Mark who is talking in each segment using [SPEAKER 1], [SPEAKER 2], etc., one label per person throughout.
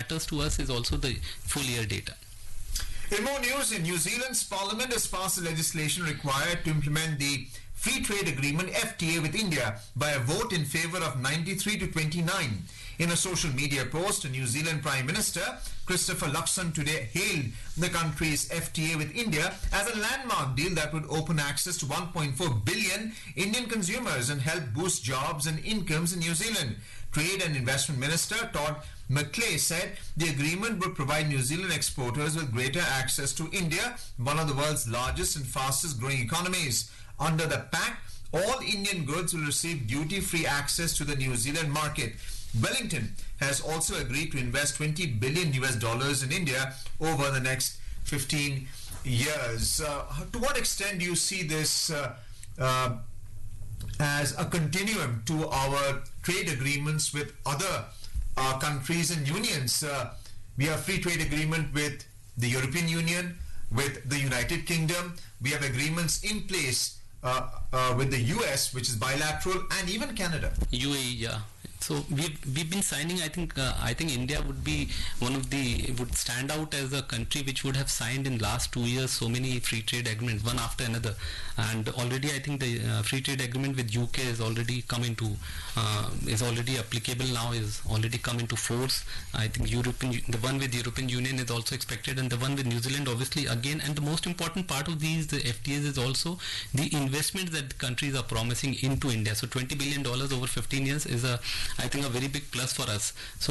[SPEAKER 1] matters to us is also the full year data.
[SPEAKER 2] In more news, in New Zealand's parliament has passed legislation required to implement the Free Trade Agreement FTA with India by a vote in favour of 93 to 29. In a social media post, New Zealand Prime Minister Christopher Luxon today hailed the country's FTA with India as a landmark deal that would open access to 1.4 billion Indian consumers and help boost jobs and incomes in New Zealand. Trade and Investment Minister Todd McClay said the agreement would provide New Zealand exporters with greater access to India, one of the world's largest and fastest growing economies. Under the pact, all Indian goods will receive duty-free access to the New Zealand market. Wellington has also agreed to invest $20 billion in India over the next 15 years. To what extent do you see this as a continuum to our trade agreements with other countries and unions? We have free trade agreement with the European Union, with the United Kingdom. We have agreements in place with the US, which is bilateral, and even Canada.
[SPEAKER 1] UAE, yeah. So we've been signing. I think India would be would stand out as a country which would have signed in last 2 years so many free trade agreements, one after another. And already I think the free trade agreement with UK is already come into is already applicable now, is already come into force. I think the one with European Union is also expected, and the one with New Zealand obviously again. And the most important part of the FTAs is also the investment that countries are promising into India. So $20 billion over 15 years is I think a very big plus for us. So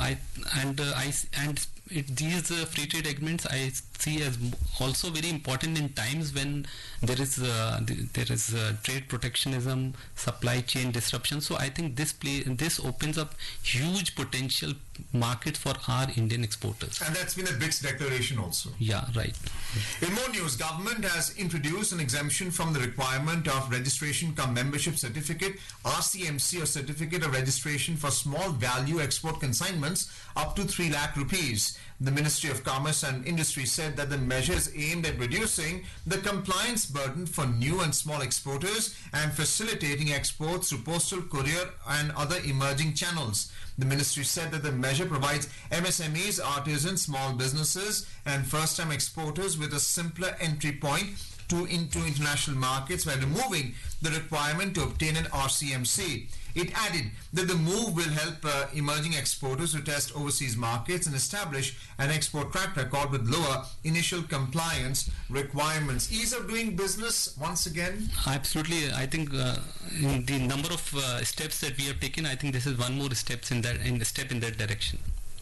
[SPEAKER 1] these free trade agreements I see as also very important in times when there is trade protectionism, supply chain disruption. So I think this opens up huge potential market for our Indian exporters.
[SPEAKER 2] And that's been a BRICS declaration also.
[SPEAKER 1] Yeah, right.
[SPEAKER 2] In more news, government has introduced an exemption from the requirement of registration cum membership certificate, RCMC, or certificate of registration for small value export consignments up to 3 lakh rupees. The Ministry of Commerce and Industry said that the measure is aimed at reducing the compliance burden for new and small exporters and facilitating exports through postal, courier and other emerging channels. The ministry said that the measure provides MSMEs, artisans, small businesses and first-time exporters with a simpler entry point into international markets by removing the requirement to obtain an RCMC. It added that the move will help emerging exporters to test overseas markets and establish an export track record with lower initial compliance requirements. Ease of doing business once again?
[SPEAKER 1] Absolutely. I think in the number of steps that we have taken, I think this is one more step in that direction.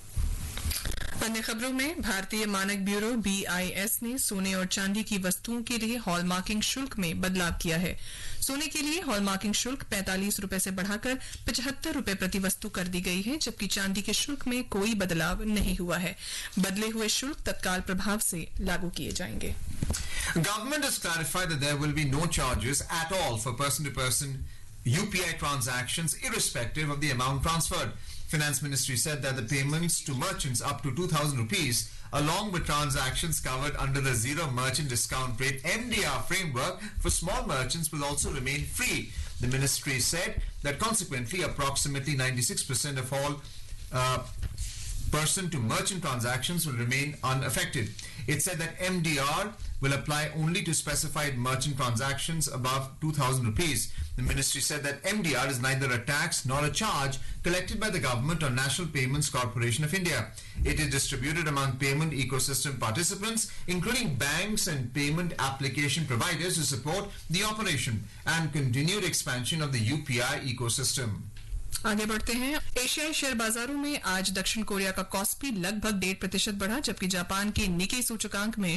[SPEAKER 3] अन्य खबरों में भारतीय मानक bureau BIS ने सोने और चांदी की वस्तुओं के लिए हॉलमार्किंग शुल्क में बदलाव किया है। सोने के लिए हॉलमार्किंग शुल्क 45 रुपए से बढ़ाकर 75 रुपए प्रति वस्तु कर दी गई है, जबकि चांदी के शुल्क में कोई बदलाव नहीं हुआ है। बदले हुए शुल्क तत्काल प्रभाव से लागू किए जाएंगे।
[SPEAKER 2] Government has clarified that there will be no charges at all for person-to-person UPI transactions, irrespective of the amount transferred. Finance Ministry said that the payments to merchants up to 2,000 rupees, along with transactions covered under the Zero Merchant Discount Rate MDR framework for small merchants, will also remain free. The ministry said that consequently, approximately 96% of all person-to-merchant transactions will remain unaffected. It said that MDR will apply only to specified merchant transactions above 2,000 rupees. The ministry said that MDR is neither a tax nor a charge collected by the government or National Payments Corporation of India. It is distributed among payment ecosystem participants, including banks and payment application providers, to support the operation and continued expansion of the UPI ecosystem.
[SPEAKER 3] आगे बढ़ते हैं। एशियाई share बाजारों में आज दक्षिण Korea का KOSPI लगभग 1.5% बढ़ा, जबकि जापान के निक्केई सूचकांक में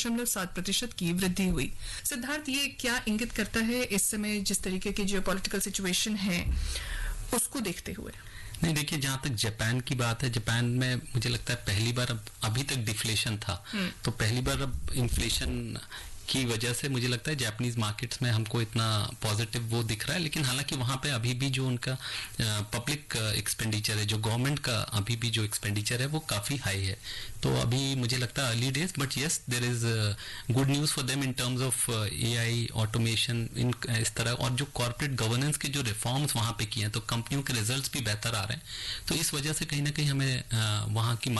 [SPEAKER 3] 0.7% की वृद्धि हुई। सिद्धार्थ, ये क्या इंगित करता है इस समय जिस तरीके की जियोपॉलिटिकल सिचुएशन है उसको देखते हुए?
[SPEAKER 1] नहीं, देखिए, जहां तक जापान की बात है, जापान में मुझे लगता है पहली बार अभी तक डिफ्लेशन था, तो पहली बार अब इन्फ्लेशन की वजह से मुझे लगता है जापानीज मार्केट्स में हमको इतना पॉजिटिव वो दिख रहा है। लेकिन हालांकि वहाँ पे अभी भी जो उनका पब्लिक एक्सपेंडिचर है, जो गवर्नमेंट का अभी भी जो एक्सपेंडिचर है वो काफ़ी हाई है। तो अभी मुझे लगता है early days, but yes there is good news for them in terms of AI automation, इन इस तरह, और जो कॉर्पोरेट गवर्नेंस के जो रिफॉर्म्स वहाँ पे किए हैं, तो कंपनियों के रिजल्ट्स भी बेहतर आ रहे हैं। तो इस वजह से कहीं ना कहीं हमें वहाँ की